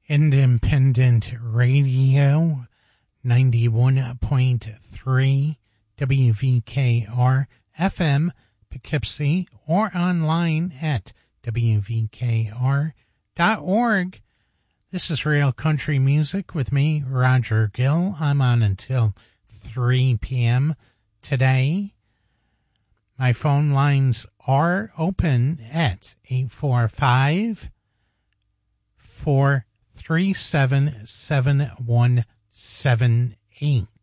Independent Radio, 91.3 WVKR FM, Poughkeepsie, or online at WVKR.org. This is Real Country Music with me, Roger Gill. I'm on until 3 p.m. today. My phone lines are open at 845-437-7178.